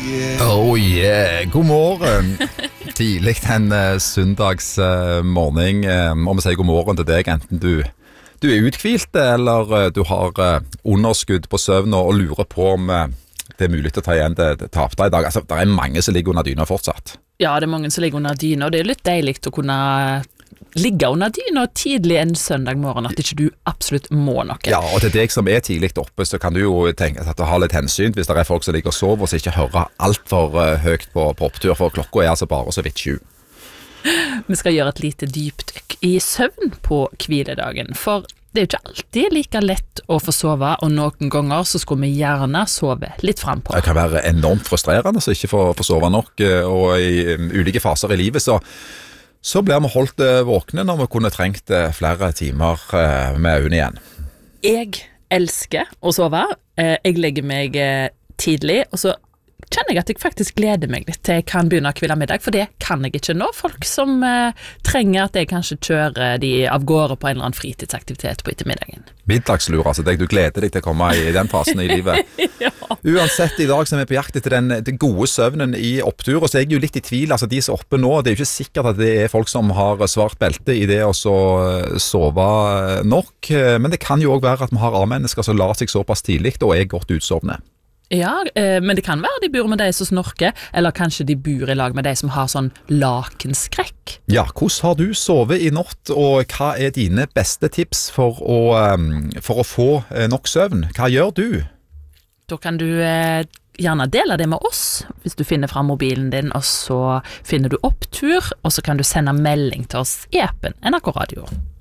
Oh yeah, god morgen. Tidlig en søndags morgen. Må vi si god morgen til deg, enten du er uthvilt, eller du har underskudd på søvn og lurer på om det er mulig å ta igjen det tapte i dag. Altså, det er mange som ligger under dyna fortsatt. Ja, det er mange som ligger under dyna, og det er litt deilig å kunne ligge under dyna tidlig en søndag morgen, at ikke du absolutt må noe. Ja, og til deg som er tidlig oppe, så kan du jo tenke at du har litt hensyn hvis det er folk som ligger og sover, og så ikke hører alt for høyt på opptur, for klokka er altså bare så vidt 7. Vi skal gjøre et lite dypdykk i søvn på hviledagen, for det er jo ikke alltid like lett å få sove, og noen ganger så skulle vi gjerne sove litt frem på. Det kan være enormt frustrerende så ikke få sove nok, og i ulike faser i livet så blir vi holdt våkne når vi kunne trengt flere timer med øynene igjen. Jeg elsker å sove. Jeg legger meg tidlig, og så kjenner jeg at jeg faktisk gleder meg litt til jeg kan begynne å hvile middag, for det kan jeg ikke nå. Folk som trenger at jeg kanskje kjører de av gårde på en eller annen fritidsaktivitet på ettermiddagen. Middagslur, altså deg du gleder deg til å komme i den fasen i livet. Ja. Uansett, i dag så er vi på jakt etter den gode søvnen i opptur, og så er jeg jo litt i tvil, altså de som er oppe nå, det er jo ikke sikkert at det er folk som har svart belte i det å så sove nok, men det kan jo også være at vi har A-mennesker som lar seg såpass tidlig og er godt utsovne. Ja, men det kan være de bor med de som snorker, eller kanskje de bor i lag med de som har sånn lakenskrekk. Ja, hvordan har du sovet i natt, og hva er dine beste tips for å få nok søvn? Hva gjør du? Da kan du gjerne dele det med oss, hvis du finner frem mobilen din, og så finner du opptur, og så kan du sende melding til oss i appen NRK Radio.